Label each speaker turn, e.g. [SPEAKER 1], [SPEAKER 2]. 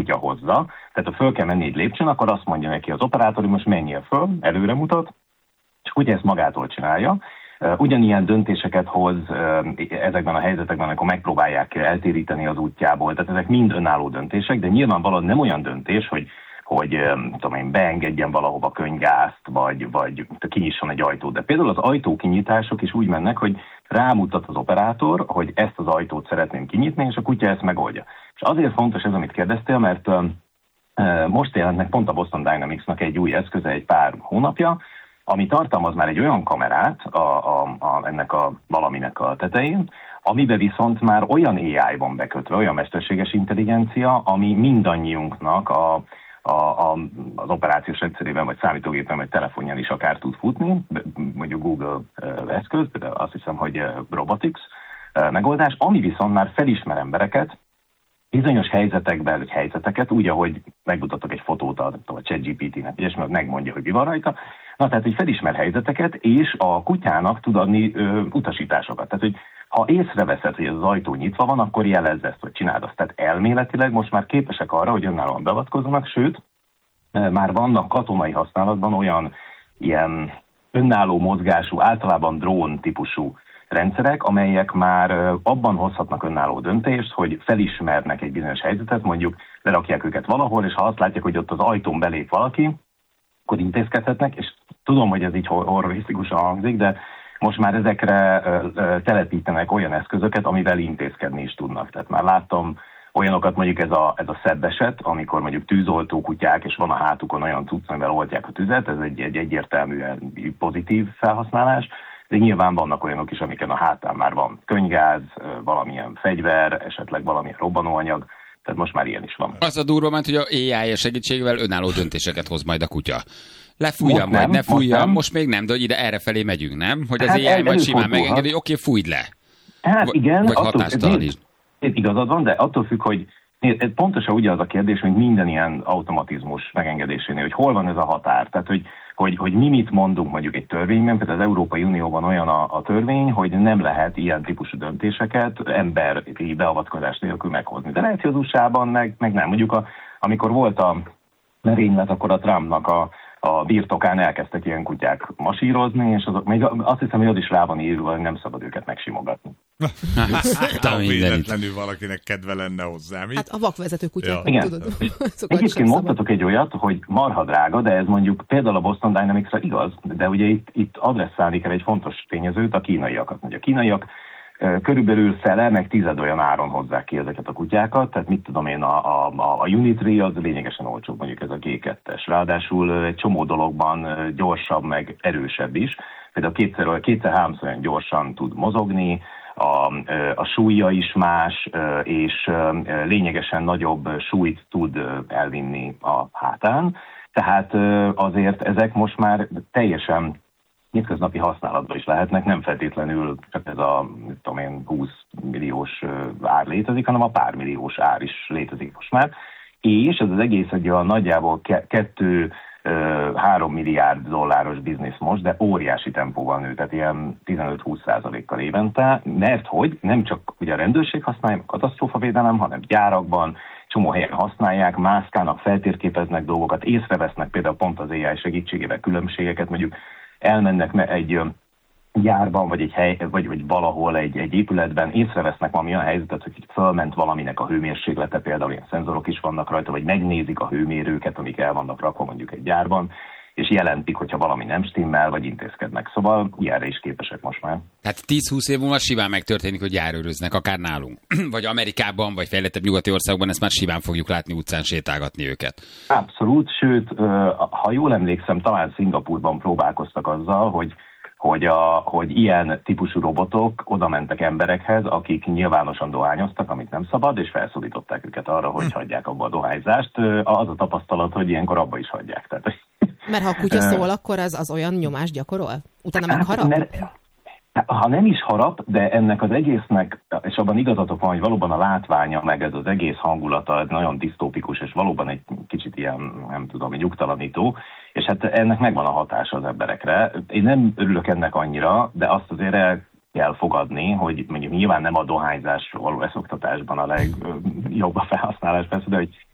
[SPEAKER 1] kutya hozza, tehát ha föl kell menni egy lépcsőn, akkor azt mondja neki az operátor, hogy most menjél föl, előre mutat, és a kutya ezt magától csinálja. Ugyanilyen döntéseket hoz ezekben a helyzetekben, amikor megpróbálják eltéríteni az útjából, tehát ezek mind önálló döntések, de nyilvánvalóan nem olyan döntés, hogy tudom én, beengedjen valahova könyvgázt, vagy kinyisson egy ajtót. De például az ajtókinyitások is úgy mennek, hogy rámutat az operátor, hogy ezt az ajtót szeretném kinyitni, és a kutya ezt megoldja. És azért fontos ez, amit kérdeztél, mert most jelent meg pont a Boston Dynamics-nak egy új eszköze egy pár hónapja, ami tartalmaz már egy olyan kamerát ennek a valaminek a tetején, amiben viszont már olyan AI van bekötve, olyan mesterséges intelligencia, ami mindannyiunknak az operációs rendszerében, vagy számítógépen, vagy telefonján is akár tud futni, mondjuk Google eszköz, de azt hiszem, hogy Robotics megoldás, ami viszont már felismer embereket, bizonyos helyzetekben, vagy helyzeteket, úgy, ahogy megmutatok egy fotót a ChatGPT-nek, és megmondja, hogy mi van rajta. Na, tehát, hogy felismer helyzeteket, és a kutyának tud adni utasításokat. Tehát, hogy ha észreveszed, hogy az ajtó nyitva van, akkor jelezz ezt, vagy csináld azt. Tehát elméletileg most már képesek arra, hogy önállóan beavatkozzanak, sőt, már vannak katonai használatban olyan ilyen önálló mozgású, általában drón típusú rendszerek, amelyek már abban hozhatnak önálló döntést, hogy felismernek egy bizonyos helyzetet, mondjuk lerakják őket valahol, és ha azt látják, hogy ott az ajtón belép valaki, akkor intézkedhetnek, és tudom, hogy ez így horrorisztikusan hangzik, de most már ezekre telepítenek olyan eszközöket, amivel intézkedni is tudnak. Tehát már láttam olyanokat, mondjuk ez a szebb eset, amikor mondjuk tűzoltó kutyák, és van a hátukon olyan cucc, amivel oltják a tüzet, ez egy egyértelműen pozitív felhasználás, de nyilván vannak olyanok is, amiken a hátán már van könyvgáz, valamilyen fegyver, esetleg valamilyen robbanóanyag, tehát most már ilyen is van.
[SPEAKER 2] Az a durva, hogy a AI segítségével önálló döntéseket hoz majd a kutya. Lefújja majd, ne fújja, most még nem, de hogy ide errefelé megyünk, nem? Hogy az AI majd simán megengedi, hogy oké, fújd le.
[SPEAKER 1] Hát igen,
[SPEAKER 2] vagy hatástalan is.
[SPEAKER 1] Igazad van, de attól függ, hogy pontosan ugye az a kérdés, hogy minden ilyen automatizmus megengedésénél, hogy hol van ez a határ. Tehát, hogy mi mit mondunk mondjuk egy törvényben, például az Európai Unióban olyan a törvény, hogy nem lehet ilyen típusú döntéseket emberi beavatkozás nélkül meghozni. De lehet, hogy az USA-ban meg nem. Mondjuk amikor volt a merénylet, akkor a Trumpnak a birtokán elkezdtek ilyen kutyák masírozni, és azok, még azt hiszem, hogy az is rá van írva, hogy nem szabad őket megsimogatni.
[SPEAKER 3] Hát, véletlenül valakinek kedve lenne hozzá, mi?
[SPEAKER 4] Hát a vakvezető kutyák,
[SPEAKER 1] ja.
[SPEAKER 4] tudod.
[SPEAKER 1] Egyébként mondtatok egy olyat, hogy marha drága, de ez mondjuk például a Boston Dynamics-ra igaz, de ugye itt adresszálni kell egy fontos tényezőt, a kínaiakat. Ugye a kínaiak körülbelül fele, meg 10 olyan áron hozzák ki ezeket a kutyákat, tehát mit tudom én, a Unitree az lényegesen olcsóbb, mondjuk ez a G2-es. Ráadásul egy csomó dologban gyorsabb, meg erősebb is. Például kétszer-háromszor olyan gyorsan tud mozogni, a súlya is más, és lényegesen nagyobb súlyt tud elvinni a hátán. Tehát azért ezek most már teljesen hétköznapi használatban is lehetnek, nem feltétlenül csak ez a 20 milliós ár létezik, hanem a pár milliós ár is létezik most már. És ez az egész egy olyan nagyjából 2-3 milliárd dolláros biznisz most, de óriási tempóval nő, tehát ilyen 15-20%-kal évente, mert hogy nem csak ugye a rendőrség használja, katasztrófavédelem, hanem gyárakban, csomó helyen használják, mászkálnak, feltérképeznek dolgokat, észrevesznek például pont az AI segítségével különbségeket, mondjuk elmennek egy gyárban, vagy egy hely, vagy valahol egy épületben, észrevesznek valami olyan helyzetet, hogy fölment valaminek a hőmérséklete, például ilyen szenzorok is vannak rajta, vagy megnézik a hőmérőket, amik el vannak rakva mondjuk egy gyárban, és jelentik, hogyha valami nem stimmel, vagy intézkednek. Szóval ilyenre is képesek most már.
[SPEAKER 2] Hát 10-20 év múlva simán megtörténik, hogy járőröznek, akár nálunk. Vagy Amerikában, vagy fejlettebb nyugati országokban ezt már simán fogjuk látni utcán sétálgatni őket.
[SPEAKER 1] Abszolút, sőt, ha jól emlékszem, talán Szingapúrban próbálkoztak azzal, hogy ilyen típusú robotok oda mentek emberekhez, akik nyilvánosan dohányoztak, amit nem szabad, és felszólították őket arra, hogy hagyják abba a dohányzást. Az a tapasztalat, hogy ilyenkor abba is hagyják. Tehát,
[SPEAKER 4] mert ha a kutya szól, akkor az olyan nyomást gyakorol? Utána megharap?
[SPEAKER 1] Ha nem is harap, de ennek az egésznek, és abban igazatok van, hogy valóban a látványa, meg ez az egész hangulata ez nagyon disztópikus, és valóban egy kicsit ilyen, nem tudom, nyugtalanító, és hát ennek megvan a hatása az emberekre. Én nem örülök ennek annyira, de azt azért el kell fogadni, hogy mondjuk nyilván nem a dohányzás való leszoktatásban a legjobb a felhasználás persze, de hogy